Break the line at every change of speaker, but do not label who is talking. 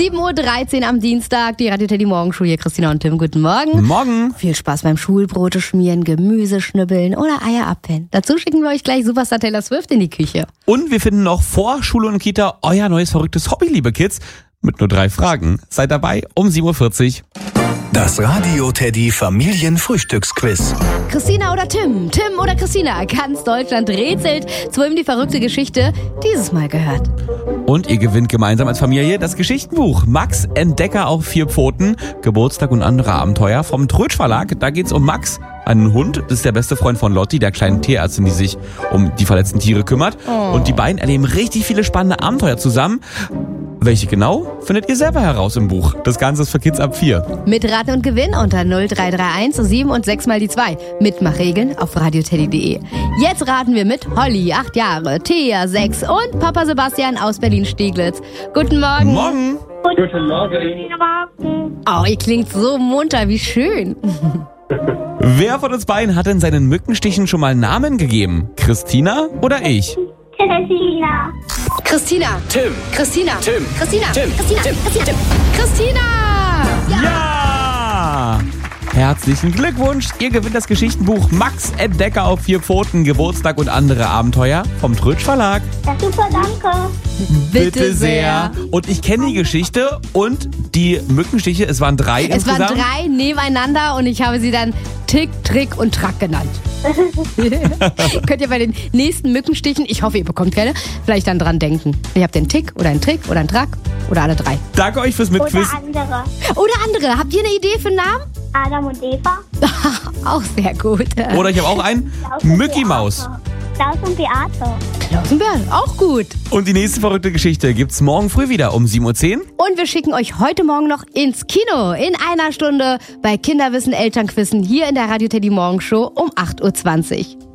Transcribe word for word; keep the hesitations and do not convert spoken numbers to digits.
sieben Uhr dreizehn am Dienstag, die Radio Teddy Morgenshow hier. Christina und Tim, guten Morgen.
Morgen.
Viel Spaß beim Schulbrote schmieren, Gemüse schnibbeln oder Eier abpennen. Dazu schicken wir euch gleich Superstar Taylor Swift in die Küche.
Und wir finden noch vor Schule und Kita euer neues verrücktes Hobby, liebe Kids. Mit nur drei Fragen. Seid dabei um sieben Uhr vierzig.
Das Radio Teddy Familienfrühstücksquiz.
Christina oder Tim? Tim oder Christina? Ganz Deutschland rätselt, zu wem die verrückte Geschichte dieses Mal gehört.
Und ihr gewinnt gemeinsam als Familie das Geschichtenbuch Max, Entdecker auf vier Pfoten, Geburtstag und andere Abenteuer vom Trötsch Verlag. Da geht's um Max, einen Hund. Das ist der beste Freund von Lotti, der kleinen Tierärztin, die sich um die verletzten Tiere kümmert.
Oh.
Und die beiden erleben richtig viele spannende Abenteuer zusammen. Welche genau, findet ihr selber heraus im Buch. Das Ganze ist für Kids ab vier.
Mitraten und Gewinn unter null drei drei eins sieben und sechs mal die zwei. Mitmachregeln auf radioteddy punkt de. Jetzt raten wir mit Holly, acht Jahre, Thea, sechs und Papa Sebastian aus Berlin-Steglitz. Guten Morgen.
Morgen.
Guten Morgen.
Oh, ihr klingt so munter, wie schön.
Wer von uns beiden hat denn seinen Mückenstichen schon mal Namen gegeben? Christina oder ich?
Christina.
Christina.
Tim.
Christina.
Tim.
Christina.
Tim.
Christina.
Tim.
Christina. Tim. Christina.
Ja! Herzlichen Glückwunsch! Ihr gewinnt das Geschichtenbuch Max, Entdecker auf vier Pfoten, Geburtstag und andere Abenteuer vom Trötsch Verlag.
Ja, super, danke.
Bitte sehr.
Und ich kenne die Geschichte und die Mückenstiche, es waren drei
Es
insgesamt.
waren drei nebeneinander und ich habe sie dann Tick, Trick und Track genannt. Könnt ihr bei den nächsten Mückenstichen, ich hoffe, ihr bekommt keine, vielleicht dann dran denken. Ihr habt den Tick oder einen Trick oder einen Track oder alle drei.
Danke euch fürs
Oder
Mitquiz.
andere.
Oder andere. Habt ihr eine Idee für einen Namen?
Adam und Eva.
Auch sehr gut.
Oder ich habe auch einen,
Klaus und
Mickey
Beate.
Maus.
Klaus und Beate.
Klaus und Bernd, auch gut.
Und die nächste verrückte Geschichte gibt's morgen früh wieder um sieben Uhr zehn.
Und wir schicken euch heute Morgen noch ins Kino. In einer Stunde bei Kinderwissen Elternquissen hier in der Radio Teddy Morgenshow um acht Uhr zwanzig.